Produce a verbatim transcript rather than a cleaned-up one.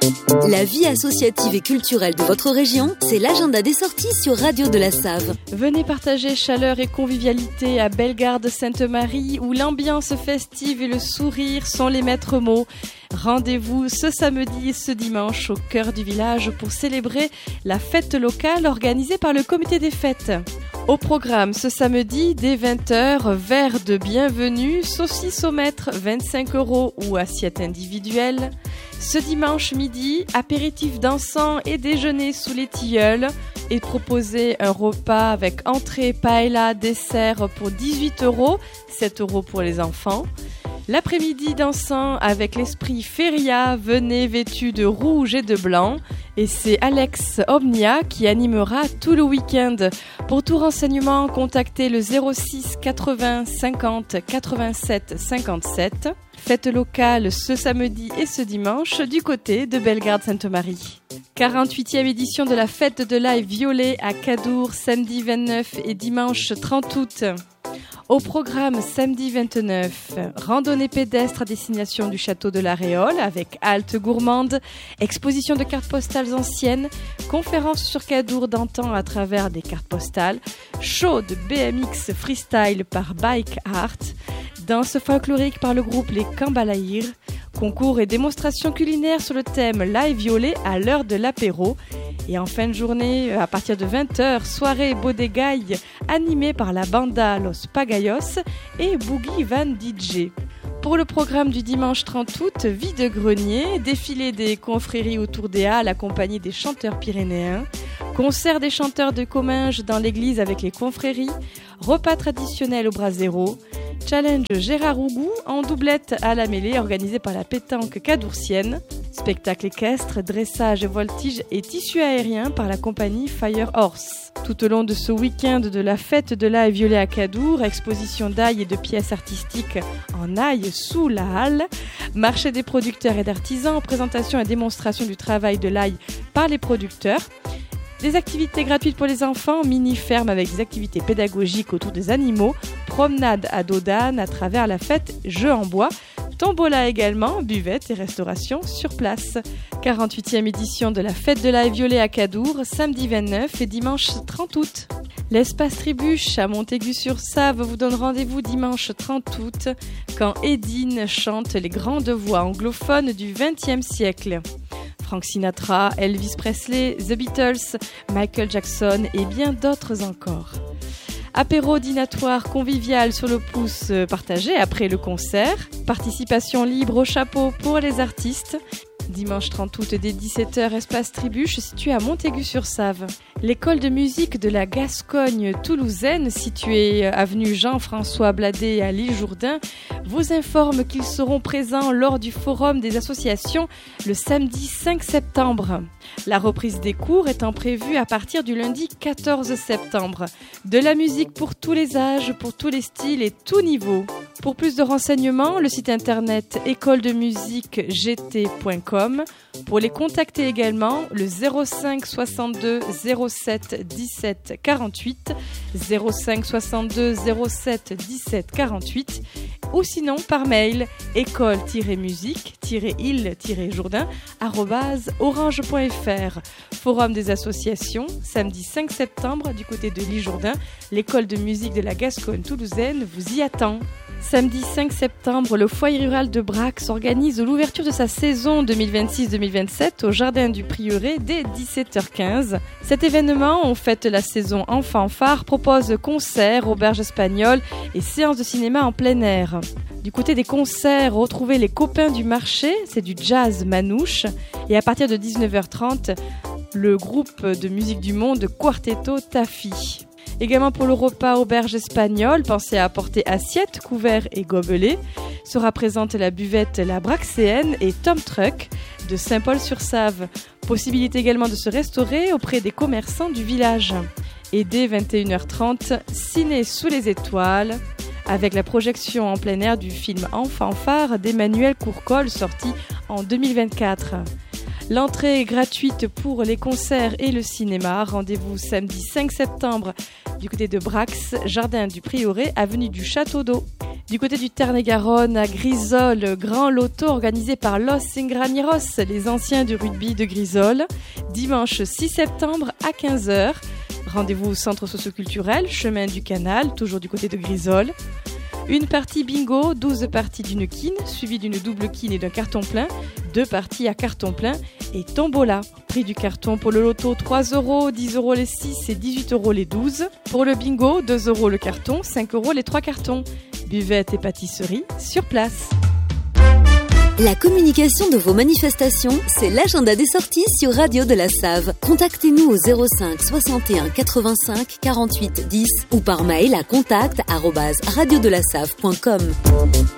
La vie associative et culturelle de votre région, c'est l'agenda des sorties sur Radio de la Save. Venez partager chaleur et convivialité à Bellegarde-Sainte-Marie où l'ambiance festive et le sourire sont les maîtres mots. Rendez-vous ce samedi et ce dimanche au cœur du village pour célébrer la fête locale organisée par le comité des fêtes. Au programme ce samedi, dès vingt heures, verre de bienvenue, saucisse au mètre, vingt-cinq euros ou assiette individuelle. Ce dimanche midi, apéritif dansant et déjeuner sous les tilleuls et proposer un repas avec entrée, paella, dessert pour dix-huit euros, sept euros pour les enfants. L'après-midi dansant avec l'esprit Feria, venez vêtus de rouge et de blanc. Et c'est Alex Omnia qui animera tout le week-end. Pour tout renseignement, contactez le zéro six quatre-vingts cinquante quatre-vingt-sept cinquante-sept. Fête locale ce samedi et ce dimanche du côté de Bellegarde-Sainte-Marie. quarante-huitième édition de la fête de l'ail violet à Cadour, samedi vingt-neuf et dimanche trente août. Au programme samedi vingt-neuf, randonnée pédestre à destination du château de la Réole avec halte gourmande, exposition de cartes postales anciennes, conférence sur Cadour d'antan à travers des cartes postales, show de B M X freestyle par Bike Art, danse folklorique par le groupe Les Cambalaïrs, concours et démonstrations culinaires sur le thème l'ail violet à l'heure de l'apéro. Et en fin de journée, à partir de vingt heures, soirée Bodegaille animée par la banda Los Pagayos et Boogie Van D J. Pour le programme du dimanche trente août, vide-grenier, défilé des confréries autour des halles accompagné des chanteurs pyrénéens, concert des chanteurs de Comminges dans l'église avec les confréries, repas traditionnel au brasero, challenge Gérard Rougou en doublette à la mêlée organisé par la pétanque cadoursienne, spectacle équestre, dressage, voltige et tissu aérien par la compagnie Fire Horse. Tout au long de ce week-end de la fête de l'ail violet à Cadour, exposition d'ail et de pièces artistiques en ail sous la halle, marché des producteurs et d'artisans, présentation et démonstration du travail de l'ail par les producteurs, des activités gratuites pour les enfants, mini-ferme avec des activités pédagogiques autour des animaux, promenade à dos d'âne à travers la fête, jeux en bois, tombola également, buvette et restauration sur place. quarante-huitième édition de la fête de l'ail violet à Cadour, samedi vingt-neuf et dimanche trente août. L'espace Tribuche à Montaigu-sur-Save vous donne rendez-vous dimanche trente août quand Edine chante les grandes voix anglophones du vingtième siècle. Frank Sinatra, Elvis Presley, The Beatles, Michael Jackson et bien d'autres encore. Apéro dînatoire convivial sur le pouce partagé après le concert. Participation libre au chapeau pour les artistes. Dimanche trente août dès dix-sept heures, espace Tribuche situé à Montaigu-sur-Save. L'école de musique de la Gascogne toulousaine, située avenue Jean-François Bladet à l'île Jourdain, vous informe qu'ils seront présents lors du forum des associations le samedi cinq septembre. La reprise des cours étant prévue à partir du lundi quatorze septembre. De la musique pour tous les âges, pour tous les styles et tous niveaux. Pour plus de renseignements, le site internet école de musique g t point com. Pour les contacter également, le zéro cinq soixante-deux zéro sept dix-sept quarante-huit, zéro cinq soixante-deux zéro sept dix-sept quarante-huit, ou sinon par mail école-musique-il-jourdain arobase orange point f r. Forum des associations, samedi cinq septembre du côté de l'île Jourdain, l'école de musique de la Gascogne toulousaine vous y attend. Samedi cinq septembre, le foyer rural de Brax organise l'ouverture de sa saison deux mille vingt-six deux mille vingt-sept au jardin du Prieuré dès dix-sept heures quinze. Cet événement, on fête la saison en fanfare, propose concerts, auberges espagnoles et séances de cinéma en plein air. Du côté des concerts, retrouvez les copains du marché, c'est du jazz manouche. Et à partir de dix-neuf heures trente, le groupe de musique du monde Quartetto Taffy. Également pour le repas auberge espagnole, pensez à apporter assiette, couverts et gobelets. Sera présente la buvette La Braxéenne et Tom Truck de Saint-Paul-sur-Save. Possibilité également de se restaurer auprès des commerçants du village. Et dès vingt et une heures trente, ciné sous les étoiles, avec la projection en plein air du film En fanfare d'Emmanuel Courcol sorti en deux mille vingt-quatre. L'entrée est gratuite pour les concerts et le cinéma. Rendez-vous samedi cinq septembre du côté de Brax, jardin du Prieuré, avenue du Château d'Eau. Du côté du Tarn-et-Garonne, à Grisol, grand loto organisé par Los Ingranieros, les anciens du rugby de Grisol, dimanche six septembre à quinze heures. Rendez-vous au centre socioculturel, chemin du Canal, toujours du côté de Grisol. Une partie bingo, douze parties d'une quine, suivie d'une double quine et d'un carton plein, deux parties à carton plein et tombola. Prix du carton pour le loto, trois euros, dix euros les six et dix-huit euros les douze. Pour le bingo, deux euros le carton, cinq euros les trois cartons. Buvette et pâtisserie sur place. La communication de vos manifestations, c'est l'agenda des sorties sur Radio de la Save. Contactez-nous au zéro cinq soixante et un quatre-vingt-cinq quarante-huit dix ou par mail à contact arobase radio de la save point com.